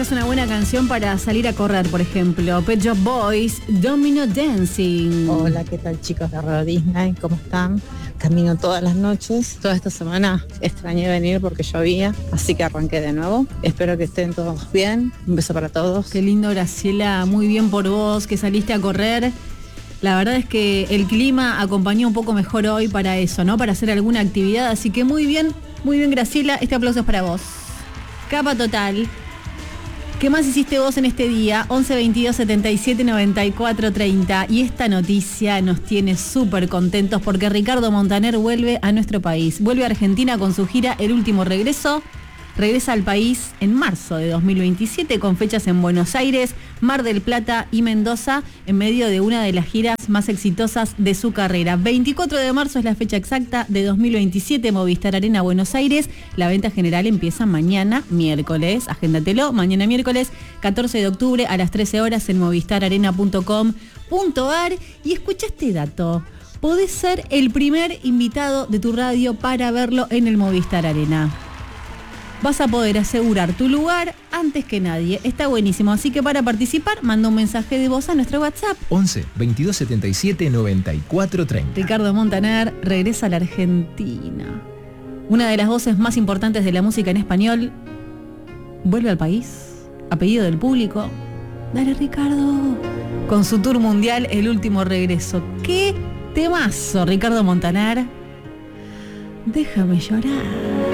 esta es una buena canción para salir a correr, por ejemplo. Pet Shop Boys, Domino Dancing. Hola, ¿qué tal, chicos de Radio Disney? ¿Cómo están? Camino todas las noches. Toda esta semana extrañé venir porque llovía, así que arranqué de nuevo. Espero que estén todos bien. Un beso para todos. Qué lindo, Graciela. Muy bien por vos, que saliste a correr. La verdad es que el clima acompañó un poco mejor hoy para eso, ¿no? Para hacer alguna actividad. Así que muy bien, Graciela. Este aplauso es para vos. Capa total. ¿Qué más hiciste vos en este día? 11 22 77 94 30. Y esta noticia nos tiene súper contentos porque Ricardo Montaner vuelve a nuestro país. Vuelve a Argentina con su gira El Último Regreso. Regresa al país en marzo de 2027 con fechas en Buenos Aires, Mar del Plata y Mendoza en medio de una de las giras más exitosas de su carrera. 24 de marzo es la fecha exacta de 2027, Movistar Arena, Buenos Aires. La venta general empieza mañana miércoles, agéndatelo, mañana miércoles 14 de octubre a las 13 horas en movistararena.com.ar. Y escucha este dato, podés ser el primer invitado de tu radio para verlo en el Movistar Arena. Vas a poder asegurar tu lugar antes que nadie. Está buenísimo. Así que para participar, manda un mensaje de voz a nuestro WhatsApp. 11 22 77 94 30. Ricardo Montaner regresa a la Argentina. Una de las voces más importantes de la música en español vuelve al país, a pedido del público. Dale, Ricardo. Con su tour mundial, El Último Regreso. ¡Qué temazo, Ricardo Montaner! Déjame llorar.